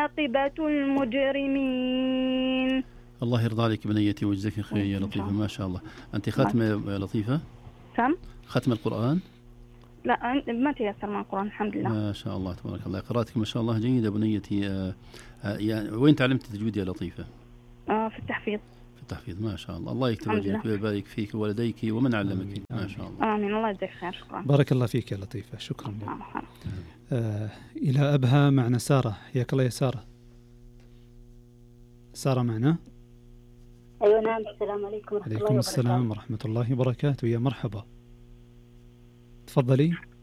عاقبة المجرمين. الله يرضى عليك بنيتي ويجزاك خير يا لطيفة، ما شاء الله. أنت ختمة يا لطيفة؟ سم؟ ختم القرآن؟ لا ما تيسر مع القرآن الحمد لله. ما شاء الله تبارك الله، قراءتك ما شاء الله جيدة بنيتي. يعني وين تعلمت التجويد يا لطيفة؟ في التحفيظ. في التحفيظ، ما شاء الله. الله يكتب أجرك ويبارك فيك ووالديك ومن علمك. ما شاء الله. آمين. الله يجزاك خير. شكرا. بارك الله فيك يا لطيفة، شكرا لك. إلى أبها معنا سارة. حياك الله يا سارة. سارة معنا؟ أيوة نعم. السلام عليكم ورحمة الله وبركاته. عليكم السلام ورحمة الله وبركاته. يا مرحبا، تفضلي.